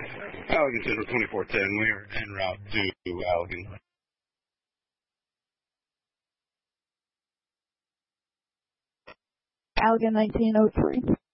Allegan Central 2410. We're en route to Allegan. Allegan 1903.